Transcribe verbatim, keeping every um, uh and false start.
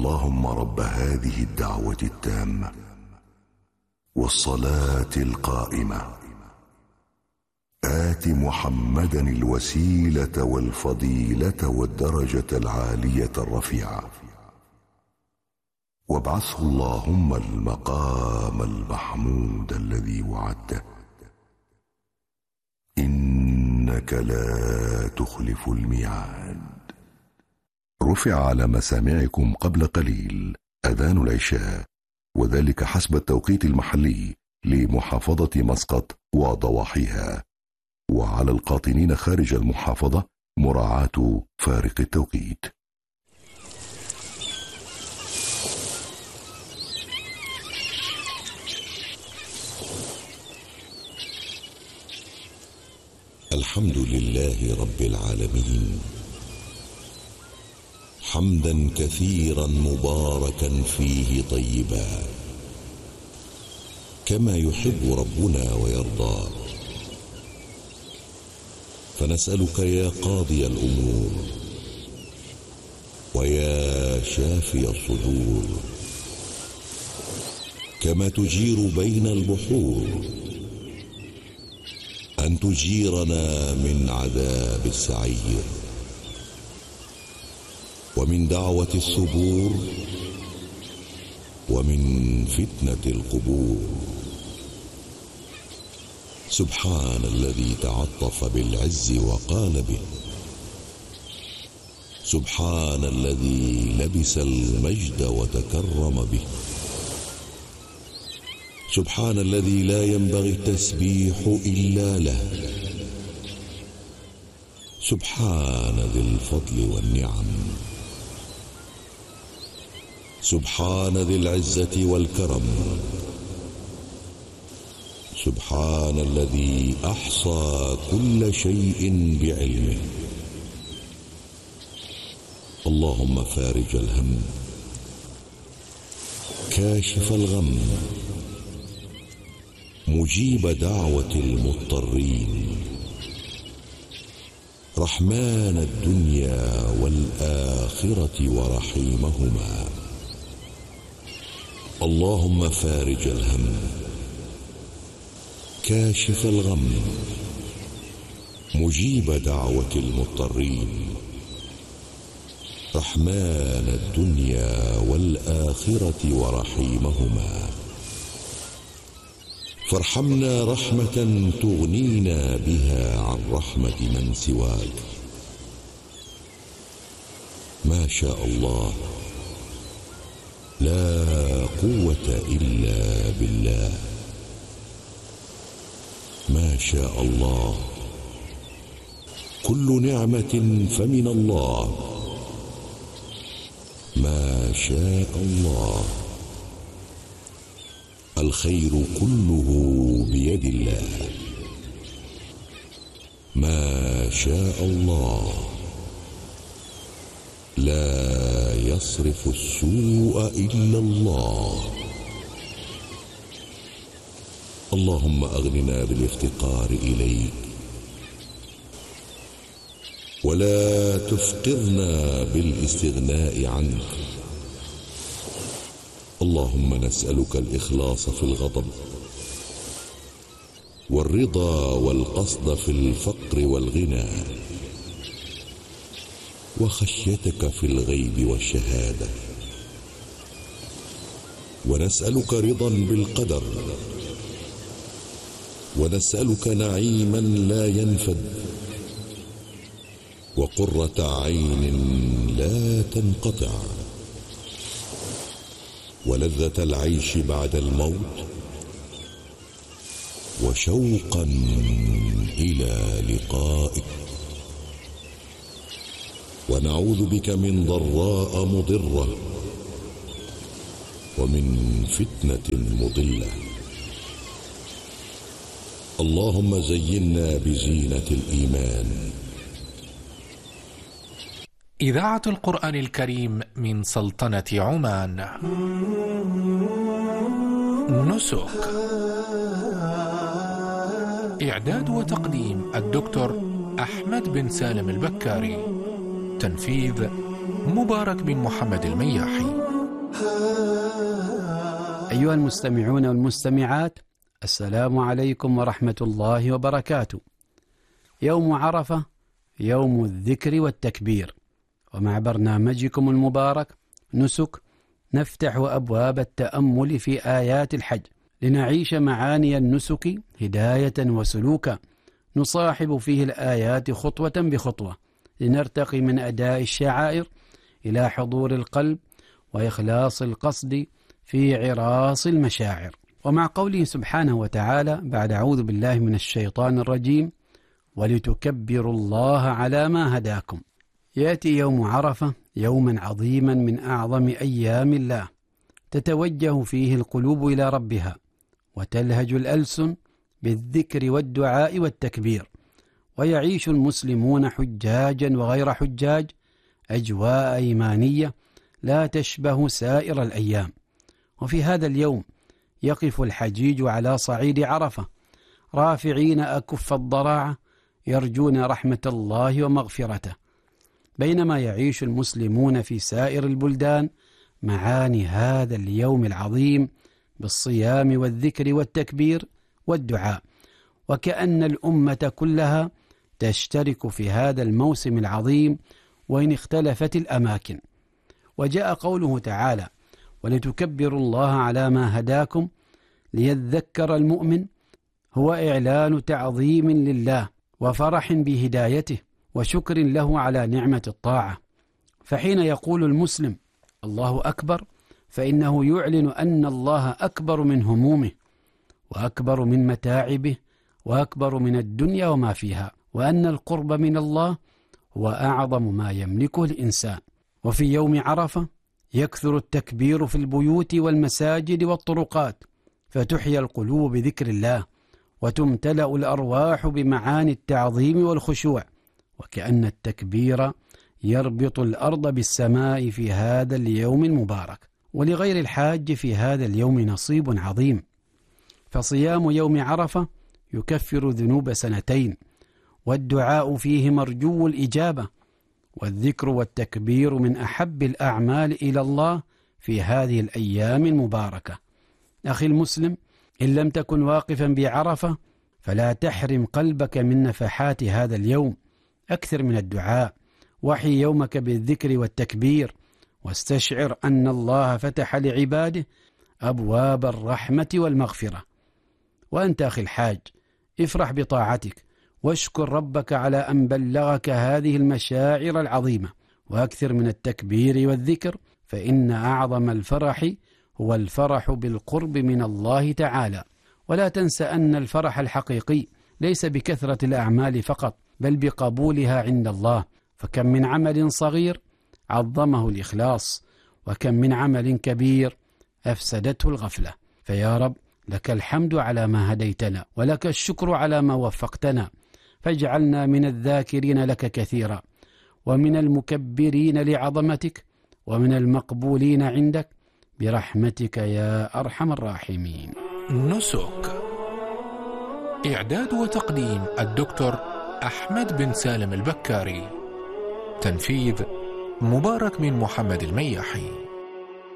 اللهم رب هذه الدعوة التامة والصلاة القائمة آت محمدا الوسيلة والفضيلة والدرجة العالية الرفيعة وابعثه اللهم المقام المحمود الذي وعدته إنك لا تخلف الميعاد. رفع على مسامعكم قبل قليل أذان العشاء، وذلك حسب التوقيت المحلي لمحافظة مسقط وضواحيها، وعلى القاطنين خارج المحافظة مراعاة فارق التوقيت. الحمد لله رب العالمين، حمدا كثيرا مباركا فيه طيبا كما يحب ربنا ويرضى. فنسألك يا قاضي الأمور ويا شافي الصدور، كما تجير بين البحور، أن تجيرنا من عذاب السعير ومن دعوة الثبور ومن فتنة القبور. سبحان الذي تعطف بالعز وقال به، سبحان الذي لبس المجد وتكرم به، سبحان الذي لا ينبغي التسبيح إلا له، سبحان ذي الفضل والنعم، سبحان ذي العزة والكرم، سبحان الذي أحصى كل شيء بعلمه. اللهم فارج الهم، كاشف الغم، مجيب دعوة المضطرين، رحمن الدنيا والآخرة ورحيمهما. اللهم فارج الهم، كاشف الغم، مجيب دعوة المضطرين، رحمن الدنيا والآخرة ورحيمهما. فارحمنا رحمة تغنينا بها عن رحمة من سواك. ما شاء الله، لا قوة إلا بالله. ما شاء الله، كل نعمة فمن الله. ما شاء الله، الخير كله بيد الله. ما شاء الله، لا يصرف السوء إلا الله. اللهم أغننا بالافتقار إليك، ولا تفقرنا بالاستغناء عنك. اللهم نسألك الإخلاص في الغضب، والرضا والقصد في الفقر والغنى، وخشيتك في الغيب والشهادة. ونسألك رضا بالقدر، ونسألك نعيما لا ينفد، وقرة عين لا تنقطع، ولذة العيش بعد الموت، وشوقا إلى لقائك. ونعوذ بك من ضراء مضرة، ومن فتنة مضلة. اللهم زينا بزينة الإيمان. إذاعة القرآن الكريم من سلطنة عمان. نسك. إعداد وتقديم الدكتور أحمد بن سالم البكاري. تنفيذ مبارك بن محمد المياحي. أيها المستمعون والمستمعات، السلام عليكم ورحمة الله وبركاته. يوم عرفة يوم الذكر والتكبير، ومع برنامجكم المبارك نسك نفتح أبواب التأمل في آيات الحج لنعيش معاني النسك هداية وسلوكا، نصاحب فيه الآيات خطوة بخطوة لنرتقي من أداء الشعائر إلى حضور القلب وإخلاص القصد في عراس المشاعر. ومع قوله سبحانه وتعالى بعد أعوذ بالله من الشيطان الرجيم: ولتكبروا الله على ما هداكم، يأتي يوم عرفة يوما عظيما من أعظم أيام الله، تتوجه فيه القلوب إلى ربها، وتلهج الألسن بالذكر والدعاء والتكبير، ويعيش المسلمون حجاجا وغير حجاج أجواء إيمانية لا تشبه سائر الأيام. وفي هذا اليوم يقف الحجيج على صعيد عرفة رافعين أكف الضراعة يرجون رحمة الله ومغفرته، بينما يعيش المسلمون في سائر البلدان معاني هذا اليوم العظيم بالصيام والذكر والتكبير والدعاء، وكأن الأمة كلها تشترك في هذا الموسم العظيم وإن اختلفت الأماكن. وجاء قوله تعالى: ولتكبروا الله على ما هداكم، ليذكر المؤمن، هو إعلان تعظيم لله وفرح بهدايته وشكر له على نعمة الطاعة. فحين يقول المسلم الله أكبر فإنه يعلن أن الله أكبر من همومه، وأكبر من متاعبه، وأكبر من الدنيا وما فيها، وأن القرب من الله هو أعظم ما يملكه الإنسان. وفي يوم عرفة يكثر التكبير في البيوت والمساجد والطرقات، فتحيا القلوب بذكر الله، وتمتلأ الأرواح بمعاني التعظيم والخشوع، وكأن التكبير يربط الأرض بالسماء في هذا اليوم المبارك. ولغير الحاج في هذا اليوم نصيب عظيم، فصيام يوم عرفة يكفر ذنوب سنتين، والدعاء فيه مرجو الإجابة، والذكر والتكبير من أحب الأعمال إلى الله في هذه الأيام المباركة. أخي المسلم، إن لم تكن واقفا بعرفة فلا تحرم قلبك من نفحات هذا اليوم، أكثر من الدعاء، وحي يومك بالذكر والتكبير، واستشعر أن الله فتح لعباده أبواب الرحمة والمغفرة. وأنت أخي الحاج افرح بطاعتك، واشكر ربك على أن بلغك هذه المشاعر العظيمة، وأكثر من التكبير والذكر، فإن أعظم الفرح هو الفرح بالقرب من الله تعالى. ولا تنس أن الفرح الحقيقي ليس بكثرة الأعمال فقط، بل بقبولها عند الله، فكم من عمل صغير عظمه الإخلاص، وكم من عمل كبير أفسدته الغفلة. فيا رب لك الحمد على ما هديتنا، ولك الشكر على ما وفقتنا، فاجعلنا من الذاكرين لك كثيرا، ومن المكبرين لعظمتك، ومن المقبولين عندك، برحمتك يا أرحم الراحمين. نسك. إعداد وتقديم الدكتور أحمد بن سالم البكاري. تنفيذ مبارك بن محمد المياحي.